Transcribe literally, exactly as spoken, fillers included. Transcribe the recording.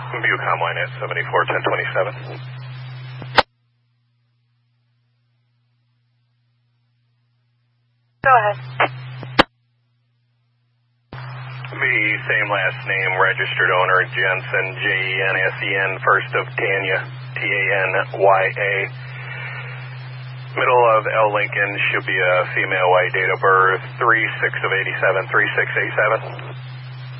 Viewcom line at seventy-four ten twenty-seven. Go ahead. The same last name, registered owner, Jensen, J E N S E N, first of Tanya, T A N Y A. Middle of L. Lincoln, should be a female, white, date of birth, three six of eighty-seven, three six eight seven.